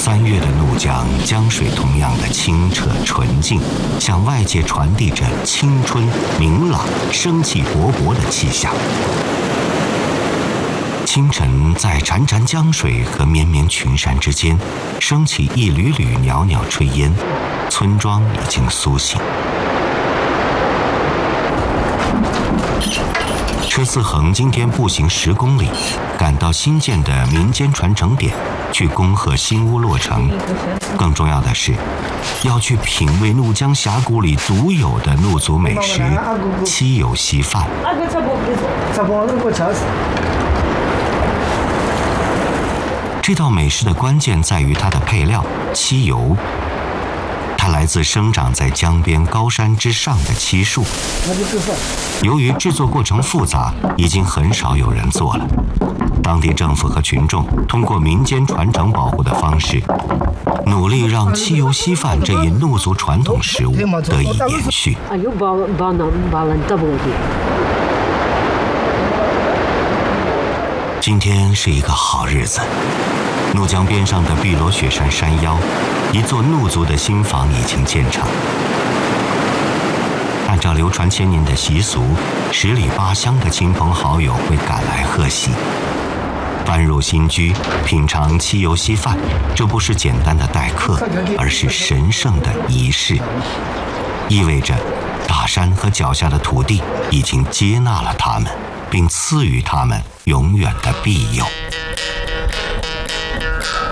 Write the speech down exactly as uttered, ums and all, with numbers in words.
三月的怒江，江水同样的清澈纯净，向外界传递着青春、明朗、生气勃勃的气象。清晨，在潺潺江水和绵绵群山之间，升起一缕缕袅袅炊烟，村庄已经苏醒。车思恒今天步行十公里，赶到新建的民间传承点，去恭贺新屋落成。更重要的是，要去品味怒江峡谷里独有的怒族美食——漆油稀饭。这道美食的关键在于它的配料——漆油。它来自生长在江边高山之上的漆树。由于制作过程复杂，已经很少有人做了。当地政府和群众通过民间传承保护的方式，努力让漆油稀饭这一怒族传统食物得以延续。今天是一个好日子，怒江边上的碧螺雪山山腰，一座怒族的新房已经建成。按照流传千年的习俗，十里八乡的亲朋好友会赶来贺喜。搬入新居，品尝漆油稀饭，这不是简单的待客，而是神圣的仪式，意味着大山和脚下的土地已经接纳了他们，并赐予他们永远的庇佑。